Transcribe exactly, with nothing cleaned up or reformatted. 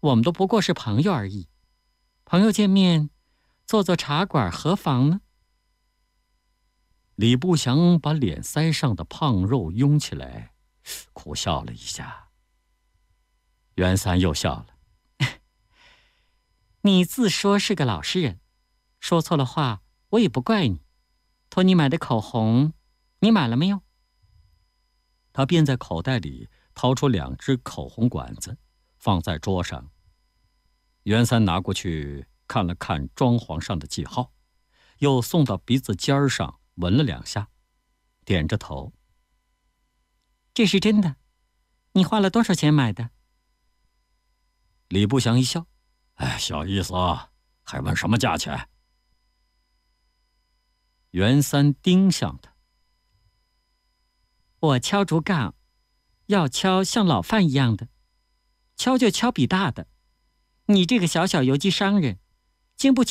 我们都不过是朋友而已，朋友见面，坐坐茶馆何妨呢？” 李不祥把脸腮上的胖肉拥起来，苦笑了一下。袁三又笑了：“ 你自说是个老实人，说错了话我也不怪你。托你买的口红，你买了没有？” 他便在口袋里掏出两只口红管子，放在桌上。袁三拿过去看了看装潢上的记号，又送到鼻子尖上闻了两下，点着头：“ 这是真的？你花了多少钱买的？” 李不祥一笑：“哎，小意思啊，还问什么价钱？”袁三盯向他：“ 我敲竹杠，要敲像老范一样的，敲就敲笔大的。你这个小小游击商人，经不起